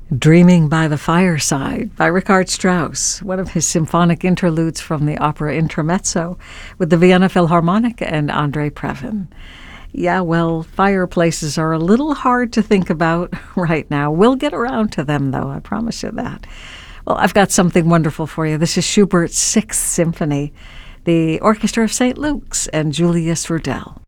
Dreaming by the Fireside by Richard Strauss, one of his symphonic interludes from the opera Intermezzo with the Vienna Philharmonic and Andrei Previn. Yeah, well, fireplaces are a little hard to think about right now. We'll get around to them, though, I promise you that. Well, I've got something wonderful for you. This is Schubert's Sixth Symphony, the Orchestra of St. Luke's, and Julius Rudel.